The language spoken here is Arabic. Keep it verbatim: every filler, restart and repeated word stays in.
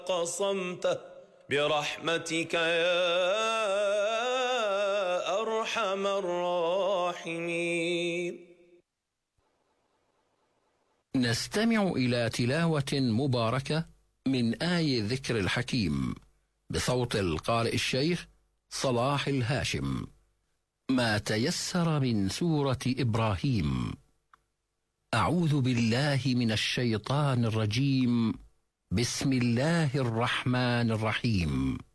قصمته برحمتك يا أرحم الراحمين. نستمع إلى تلاوة مباركة من آي الذكر الحكيم بصوت القارئ الشيخ صلاح الهاشم. ما تيسر من سورة إبراهيم. أعوذ بالله من الشيطان الرجيم. بسم الله الرحمن الرحيم.